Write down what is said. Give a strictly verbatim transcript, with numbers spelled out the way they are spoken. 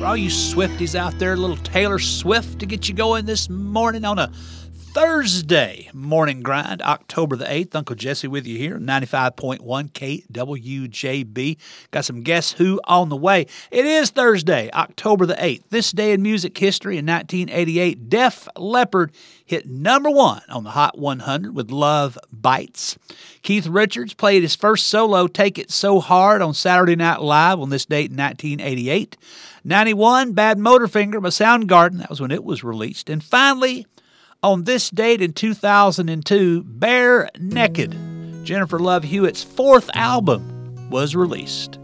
For all you Swifties out there, a little Taylor Swift to get you going this morning on a Thursday morning grind, October the eighth. Uncle Jesse with you here, ninety-five point one K W J B. Got some Guess Who on the way. It is Thursday, October the eighth. This day in music history in nineteen eighty-eight, Def Leppard hit number one on the Hot one hundred with Love Bites. Keith Richards played his first solo Take It So Hard on Saturday Night Live on this date in nineteen eighty-eight. ninety-one, Bad Motorfinger by Soundgarden. That was when it was released. And finally, on this date in two thousand two, Bare Naked, Jennifer Love Hewitt's fourth album, was released.